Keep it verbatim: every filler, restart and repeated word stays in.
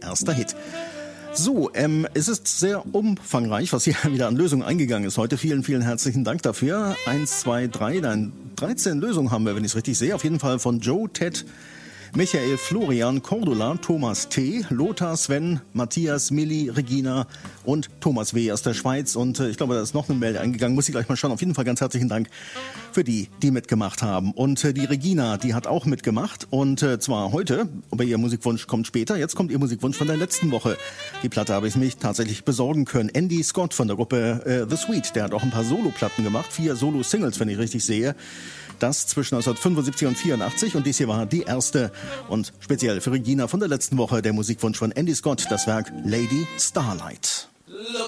erster Hit. So, ähm, es ist sehr umfangreich, was hier wieder an Lösungen eingegangen ist heute. Vielen, vielen herzlichen Dank dafür. Eins, zwei, drei, dann dreizehn Lösungen haben wir, wenn ich es richtig sehe. Auf jeden Fall von Joe, Ted, Michael, Florian, Cordula, Thomas T., Lothar, Sven, Matthias, Milli, Regina und Thomas W. aus der Schweiz. Und äh, ich glaube, da ist noch eine Mail eingegangen. Muss ich gleich mal schauen. Auf jeden Fall ganz herzlichen Dank für die, die mitgemacht haben. Und äh, die Regina, die hat auch mitgemacht. Und äh, zwar heute, aber ihr Musikwunsch kommt später. Jetzt kommt ihr Musikwunsch von der letzten Woche. Die Platte habe ich mich tatsächlich besorgen können. Andy Scott von der Gruppe äh, The Sweet. Der hat auch ein paar Solo-Platten gemacht. Vier Solo-Singles, wenn ich richtig sehe. Das zwischen neunzehnhundertfünfundsiebzig und vierundachtzig. Und dies hier war die erste und speziell für Regina von der letzten Woche der Musikwunsch von Andy Scott, das Werk Lady Starlight.